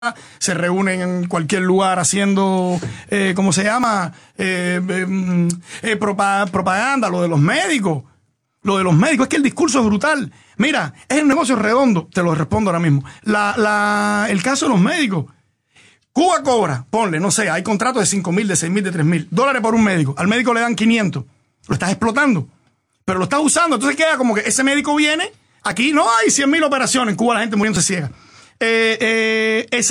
se reúnen en cualquier lugar haciendo, ¿cómo se llama? Propaganda, lo de los médicos. Lo de los médicos, es que el discurso es brutal. Mira, es un negocio redondo, te lo respondo ahora mismo. El caso de los médicos. Cuba cobra, ponle, no sé, hay contratos de $5,000, de $6,000, de $3,000 por un médico. Al médico le dan 500. Lo estás explotando, pero lo estás usando. Entonces queda como que ese médico viene, aquí no hay 100,000 operaciones. En Cuba la gente muriéndose ciega.